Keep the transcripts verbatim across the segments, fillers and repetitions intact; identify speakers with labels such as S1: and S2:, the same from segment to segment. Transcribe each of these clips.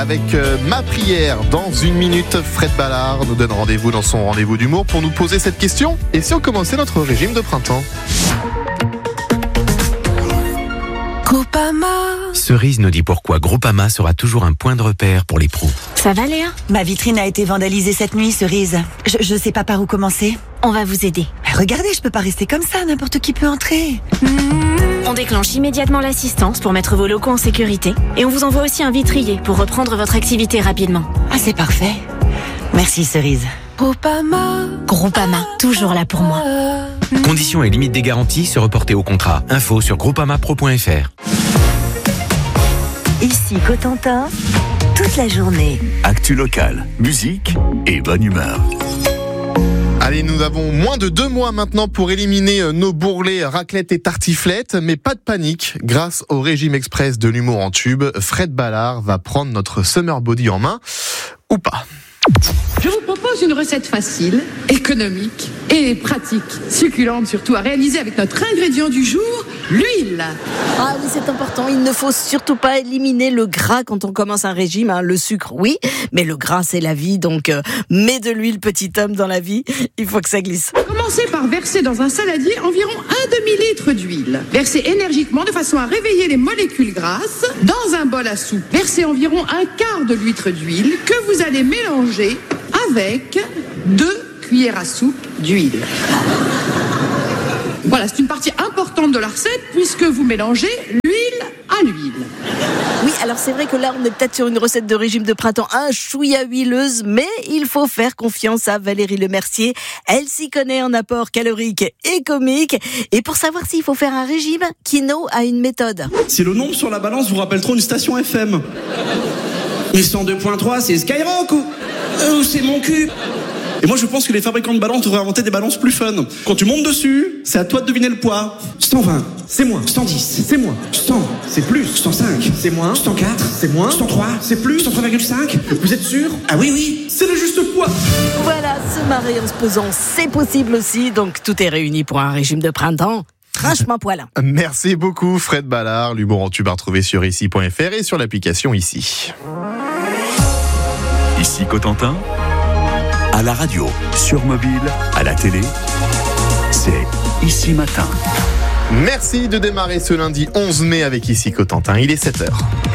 S1: Avec euh, ma prière dans une minute, Fred Ballard nous donne rendez-vous dans son rendez-vous d'humour pour nous poser cette question. Et si on commençait notre régime de printemps ?
S2: Groupama.
S3: Cerise nous dit pourquoi Groupama sera toujours un point de repère pour les pros.
S2: Ça va, Léa ?
S4: Ma vitrine a été vandalisée cette nuit, Cerise. Je, je sais pas par où commencer.
S2: On va vous aider.
S4: Regardez, je peux pas rester comme ça, n'importe qui peut entrer.
S2: Mmh. On déclenche immédiatement l'assistance pour mettre vos locaux en sécurité. Et on vous envoie aussi un vitrier pour reprendre votre activité rapidement.
S4: Ah, c'est parfait. Merci, Cerise.
S2: Groupama. Groupama, toujours là pour moi.
S3: Conditions et limites des garanties se reporter au contrat. Info sur groupama pro point f r.
S4: Ici Cotentin, toute la journée.
S5: Actu locale, musique et bonne humeur.
S1: Allez, nous avons moins de deux mois maintenant pour éliminer nos bourrelets, raclettes et tartiflettes, mais pas de panique. Grâce au régime express de l'humour en tube, Fred Ballard va prendre notre summer body en main, ou pas.
S6: Je vous propose une recette facile, économique et pratique, succulente surtout, à réaliser avec notre ingrédient du jour, l'huile.
S7: Ah oui, c'est important, il ne faut surtout pas éliminer le gras quand on commence un régime, hein. Le sucre, oui, mais le gras, c'est la vie, donc euh, mets de l'huile, petit homme, dans la vie, il faut que ça glisse.
S6: Commencez par verser dans un saladier environ un demi-litre d'huile. Versez énergiquement de façon à réveiller les molécules grasses. Dans un bol à soupe, versez environ un quart de litre d'huile que vous allez mélanger avec deux cuillères à soupe d'huile. Voilà, c'est une partie importante de la recette puisque vous mélangez l'huile à l'huile.
S7: Oui, alors c'est vrai que là, on est peut-être sur une recette de régime de printemps un chouïa huileuse, mais il faut faire confiance à Valérie Lemercier. Elle s'y connaît en apport calorique et comique. Et pour savoir s'il faut faire un régime, Kino a une méthode.
S8: Si le nombre sur la balance vous rappelle trop une station F M. Mais cent deux point trois, c'est Skyrock ou, ou c'est mon cul. Et moi je pense que les fabricants de balances devraient inventer des balances plus fun. Quand tu montes dessus, c'est à toi de deviner le poids. cent vingt, c'est moins. cent dix, c'est moins. cent, c'est plus. cent cinq, c'est moins. cent quatre, c'est moins. cent trois, c'est plus. cent trois virgule cinq, vous êtes sûr? Ah oui, oui, c'est le juste poids.
S7: Voilà, se marrer en se pesant, c'est possible aussi. Donc tout est réuni pour un régime de printemps. Franchement poilin.
S1: Merci beaucoup Fred Ballard. L'humour en tube à retrouver sur ici point f r et sur l'application Ici.
S5: Ici Cotentin, à la radio, sur mobile, à la télé, c'est Ici Matin.
S1: Merci de démarrer ce lundi onze mai avec Ici Cotentin. Il est sept heures.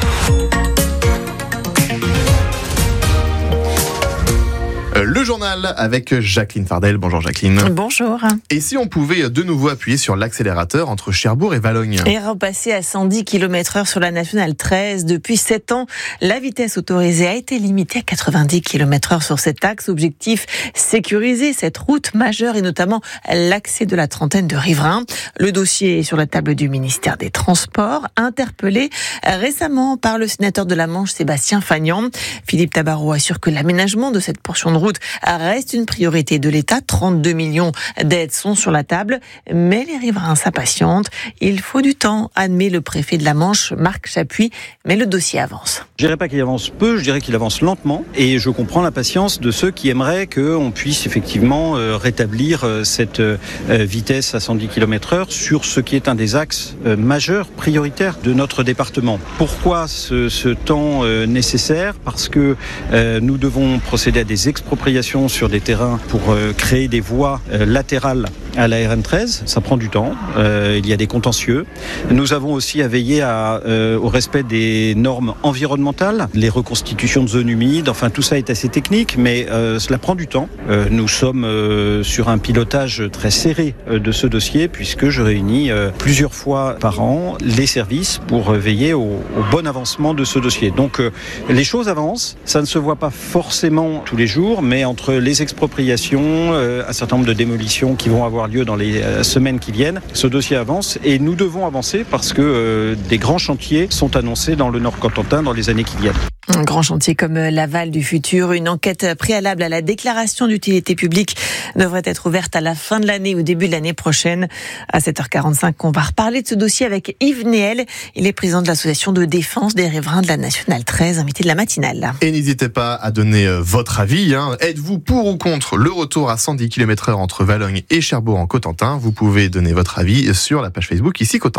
S1: Le journal avec Jacqueline Fardel. Bonjour Jacqueline.
S9: Bonjour.
S1: Et si on pouvait de nouveau appuyer sur l'accélérateur entre Cherbourg et Valognes ?
S9: Et repasser à cent dix kilomètres heure sur la nationale treize. Depuis sept ans, la vitesse autorisée a été limitée à quatre-vingt-dix kilomètres heure sur cet axe. Objectif, sécuriser cette route majeure et notamment l'accès de la trentaine de riverains. Le dossier est sur la table du ministère des Transports, interpellé récemment par le sénateur de la Manche, Sébastien Fagnan. Philippe Tabarot assure que l'aménagement de cette portion de route reste une priorité de l'État. trente-deux millions d'aides sont sur la table, mais les riverains s'impatientent. Il faut du temps, admet le préfet de la Manche, Marc Chapuis, mais le dossier avance.
S10: Je dirais pas qu'il avance peu, je dirais qu'il avance lentement, et je comprends l'impatience de ceux qui aimeraient qu'on puisse effectivement rétablir cette vitesse à cent dix kilomètres heure sur ce qui est un des axes majeurs, prioritaires de notre département. Pourquoi ce, ce temps nécessaire ? Parce que nous devons procéder à des expropriations sur des terrains pour euh, créer des voies euh, latérales à la R N treize. Ça prend du temps, euh, il y a des contentieux. Nous avons aussi à veiller à, euh, au respect des normes environnementales, les reconstitutions de zones humides, enfin tout ça est assez technique, mais euh, cela prend du temps. Euh, nous sommes euh, sur un pilotage très serré euh, de ce dossier, puisque je réunis euh, plusieurs fois par an les services pour euh, veiller au, au bon avancement de ce dossier. Donc euh, les choses avancent, ça ne se voit pas forcément tous les jours, mais entre les expropriations, euh, un certain nombre de démolitions qui vont avoir lieu dans les euh, semaines qui viennent, ce dossier avance et nous devons avancer parce que euh, des grands chantiers sont annoncés dans le Nord-Cotentin dans les années qui viennent.
S9: Un grand chantier comme l'aval du futur, une enquête préalable à la déclaration d'utilité publique devrait être ouverte à la fin de l'année ou début de l'année prochaine. À sept heures quarante-cinq, on va reparler de ce dossier avec Yves Néel. Il est président de l'association de défense des riverains de la nationale treize, invité de la matinale.
S1: Et n'hésitez pas à donner votre avis. Hein. Êtes-vous pour ou contre le retour à cent dix kilomètres heure entre Valognes et Cherbourg en Cotentin ? Vous pouvez donner votre avis sur la page Facebook Ici Cotentin.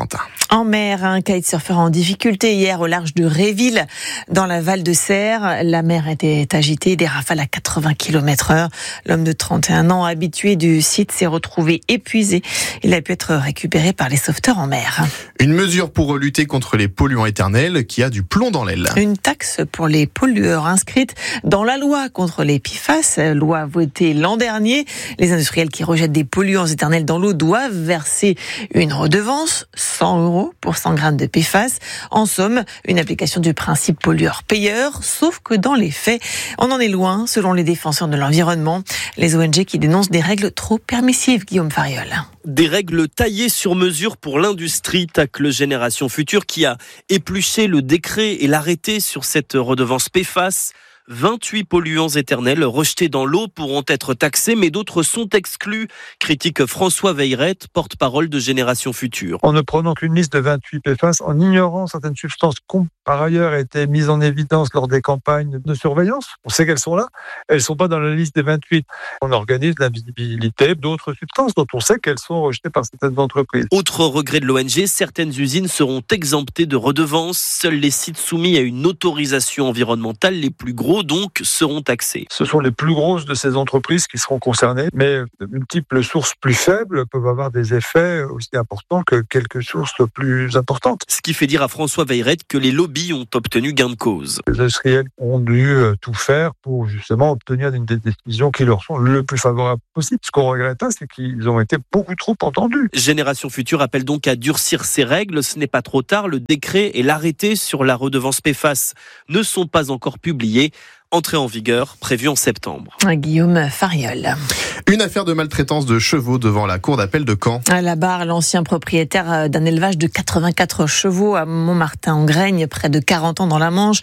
S9: En mer, un kitesurfer en difficulté hier au large de Réville, dans la Val de Serre. La mer était agitée, des rafales à quatre-vingts kilomètres heure. L'homme de trente et un ans, habitué du site, s'est retrouvé épuisé. Il a pu être récupéré par les sauveteurs en mer.
S1: Une mesure pour lutter contre les polluants éternels qui a du plomb dans l'aile.
S9: Une taxe pour les pollueurs inscrite dans la loi contre les P F A S, loi votée l'an dernier. Les industriels qui rejettent des polluants éternels dans l'eau doivent verser une redevance, cent euros pour cent grammes de P F A S. En somme, une application du principe pollueur-payeur, sauf que dans les faits, on en est loin, selon les défenseurs de l'environnement. Les O N G qui dénoncent des règles trop permissives, Guillaume Fariol.
S11: Des règles taillées sur mesure pour l'industrie, tacle Génération Future qui a épluché le décret et l'arrêté sur cette redevance P F A S. vingt-huit polluants éternels rejetés dans l'eau pourront être taxés, mais d'autres sont exclus, critique François Veillerette, porte-parole de Génération Future.
S12: En ne prenant qu'une liste de vingt-huit P F A S, en ignorant certaines substances qui, par ailleurs, étaient mises en évidence lors des campagnes de surveillance, on sait qu'elles sont là, elles ne sont pas dans la liste des vingt-huit. On organise l'invisibilité d'autres substances dont on sait qu'elles sont rejetées par certaines entreprises.
S11: Autre regret de l'O N G, certaines usines seront exemptées de redevances. Seuls les sites soumis à une autorisation environnementale, les plus gros donc, seront taxés.
S12: Ce sont les plus grosses de ces entreprises qui seront concernées, mais de multiples sources plus faibles peuvent avoir des effets aussi importants que quelques sources plus importantes.
S11: Ce qui fait dire à François Veillerette que les lobbies ont obtenu gain de cause.
S12: Les industriels ont dû tout faire pour justement obtenir une des décisions qui leur sont le plus favorables possible. Ce qu'on regrette, c'est qu'ils ont été beaucoup trop entendus.
S11: Génération Future appelle donc à durcir ces règles. Ce n'est pas trop tard. Le décret et l'arrêté sur la redevance P F A S ne sont pas encore publiés. Entrée en vigueur prévue en septembre.
S9: Guillaume Fariol.
S1: Une affaire de maltraitance de chevaux devant la cour d'appel de Caen.
S9: À la barre, l'ancien propriétaire d'un élevage de quatre-vingt-quatre chevaux à Montmartin-en-Graigne, près de quarante ans dans la Manche.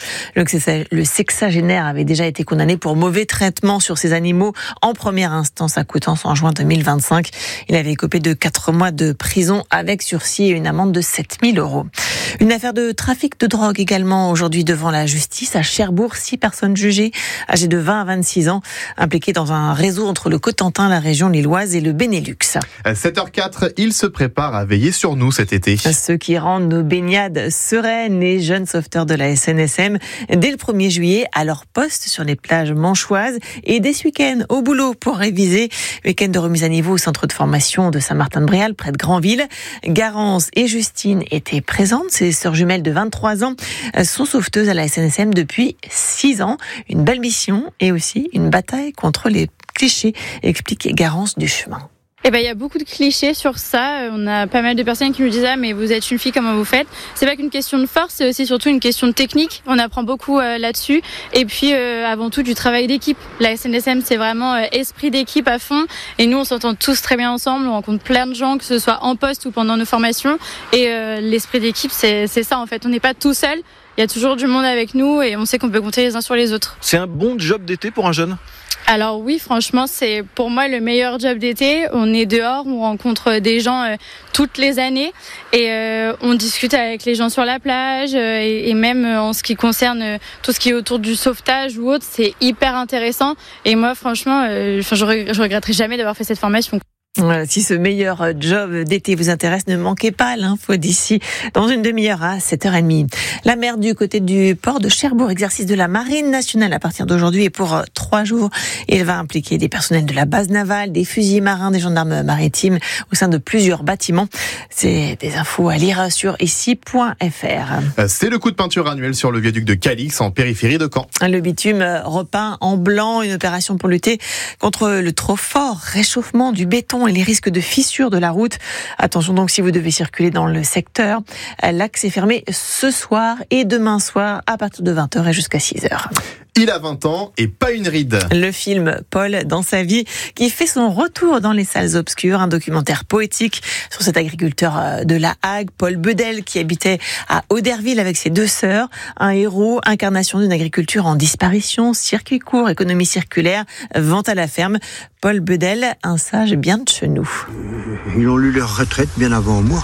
S9: Le sexagénaire avait déjà été condamné pour mauvais traitement sur ces animaux en première instance à Coutances en juin deux mille vingt-cinq. Il avait écopé de quatre mois de prison avec sursis et une amende de sept mille euros. Une affaire de trafic de drogue également aujourd'hui devant la justice à Cherbourg. Six personnes jugées, âgées de vingt à vingt-six ans, impliquées dans un réseau entre le Cotentin, la région lilloise et le Benelux.
S1: À sept heures quatre, il se prépare à veiller sur nous cet été.
S9: Ceux qui rendent nos baignades sereines, les jeunes sauveteurs de la S N S M, dès le premier juillet, à leur poste sur les plages manchoises et dès ce week-end au boulot pour réviser. Week-end de remise à niveau au centre de formation de Saint-Martin-de-Bréal, près de Granville. Garance et Justine étaient présentes. Ces sœurs jumelles de vingt-trois ans sont sauveteuses à la S N S M depuis six ans. Une belle mission et aussi une bataille contre les clichés, explique Garance du Chemin.
S13: Eh ben, il y a beaucoup de clichés sur ça. On a pas mal de personnes qui nous disent « Ah, mais vous êtes une fille, comment vous faites ?» C'est pas qu'une question de force, c'est aussi surtout une question de technique. On apprend beaucoup euh, là-dessus. Et puis, euh, avant tout, du travail d'équipe. La S N S M, c'est vraiment euh, esprit d'équipe à fond. Et nous, on s'entend tous très bien ensemble. On rencontre plein de gens, que ce soit en poste ou pendant nos formations. Et euh, l'esprit d'équipe, c'est, c'est ça, en fait. On n'est pas tout seul. Il y a toujours du monde avec nous et on sait qu'on peut compter les uns sur les autres.
S14: C'est un bon job d'été pour un jeune ?
S13: Alors oui, franchement, c'est pour moi le meilleur job d'été. On est dehors, on rencontre des gens euh, toutes les années et euh, on discute avec les gens sur la plage euh, et, et même euh, en ce qui concerne euh, tout ce qui est autour du sauvetage ou autre, c'est hyper intéressant. Et moi, franchement, euh, je, je regretterai jamais d'avoir fait cette formation.
S9: Voilà, si ce meilleur job d'été vous intéresse, ne manquez pas l'info d'ici dans une demi-heure à sept heures trente. La mer du côté du port de Cherbourg, exercice de la Marine nationale à partir d'aujourd'hui et pour trois jours. Il va impliquer des personnels de la base navale, des fusiliers marins, des gendarmes maritimes au sein de plusieurs bâtiments. C'est des infos à lire sur ici point f r.
S1: C'est le coup de peinture annuel sur le viaduc de Calix en périphérie de Caen.
S9: Le bitume repeint en blanc, une opération pour lutter contre le trop fort réchauffement du béton et les risques de fissures de la route. Attention donc si vous devez circuler dans le secteur. L'axe est fermé ce soir et demain soir à partir de vingt heures et jusqu'à six heures.
S1: Il a vingt ans et pas une ride.
S9: Le film Paul dans sa vie qui fait son retour dans les salles obscures, un documentaire poétique sur cet agriculteur de la Hague, Paul Bedel, qui habitait à Auderville avec ses deux sœurs. Un héros, incarnation d'une agriculture en disparition, circuit court, économie circulaire, vente à la ferme. Paul Bedel, un sage bien de chez nous.
S15: Ils ont eu leur retraite bien avant moi.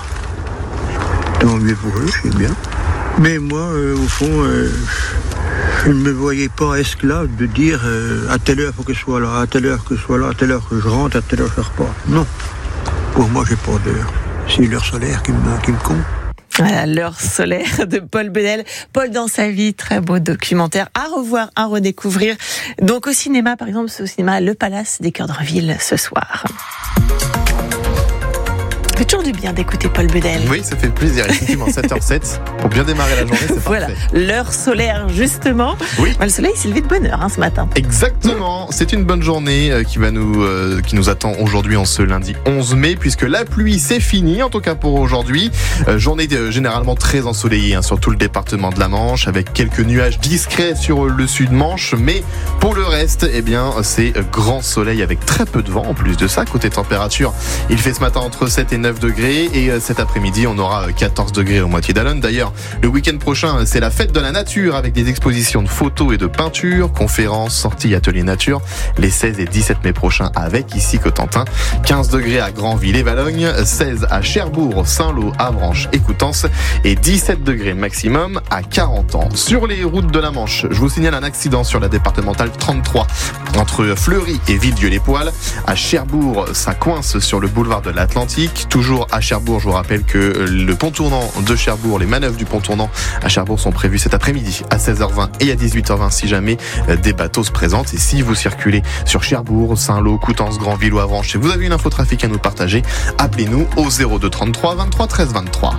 S15: Tant mieux pour eux, c'est bien. Mais moi, euh, au fond... Euh... Je ne me voyais pas esclave de dire euh, à telle heure il faut que je sois là, à telle heure que je sois là, à telle heure que je rentre, à telle heure que je repars. Non. Pour moi, j'ai pas d'heure. C'est l'heure solaire qui me, qui me compte.
S9: Voilà, l'heure solaire de Paul Bedel. Paul dans sa vie, très beau documentaire à revoir, à redécouvrir. Donc au cinéma, par exemple, c'est au cinéma Le Palace des Cœurs d'Orville ce soir. Ça fait toujours du bien d'écouter Paul Bedel.
S1: Oui, ça fait plaisir. Effectivement, sept heures zéro sept. Pour bien démarrer la journée, c'est
S9: voilà,
S1: parfait.
S9: L'heure solaire, justement.
S1: Oui.
S9: Le soleil s'est levé de bonne heure hein, ce matin.
S1: Exactement. C'est une bonne journée qui va nous, euh, qui nous attend aujourd'hui en ce lundi onze mai, puisque la pluie, c'est fini, en tout cas pour aujourd'hui. Euh, journée de, généralement très ensoleillée hein, sur tout le département de la Manche, avec quelques nuages discrets sur le sud-Manche. Mais pour le reste, eh bien, c'est grand soleil avec très peu de vent. En plus de ça, côté température, il fait ce matin entre sept et neuf degrés, et cet après-midi on aura quatorze degrés au moitié d'Alonne. D'ailleurs, le week-end prochain c'est la fête de la nature avec des expositions de photos et de peintures, conférences, sorties, ateliers nature les seize et dix-sept mai prochains avec ici Cotentin. Quinze degrés à Granville et Valognes, seize à Cherbourg, Saint-Lô, Avranches et Coutances et dix-sept degrés maximum à Carentan. Sur les routes de la Manche, je vous signale un accident sur la départementale trente-trois entre Fleury et Villedieu-les-Poils. À Cherbourg, ça coince sur le boulevard de l'Atlantique. Toujours à Cherbourg, je vous rappelle que le pont tournant de Cherbourg, les manœuvres du pont tournant à Cherbourg sont prévues cet après-midi à seize heures vingt et à dix-huit heures vingt si jamais des bateaux se présentent. Et si vous circulez sur Cherbourg, Saint-Lô, Coutances, Granville ou Avranches et vous avez une infotrafic à nous partager, appelez-nous au zéro deux trente-trois vingt-trois treize vingt-trois.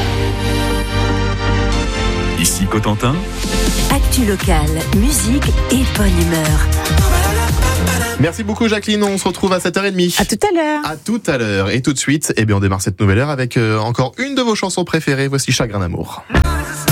S5: Ici Cotentin.
S16: Actu locale, musique et bonne humeur.
S1: Merci beaucoup Jacqueline, on se retrouve à sept heures trente.
S9: À tout à l'heure.
S1: À tout à l'heure. Et tout de suite, eh bien on démarre cette nouvelle heure avec euh, encore une de vos chansons préférées. Voici Chagrin d'amour.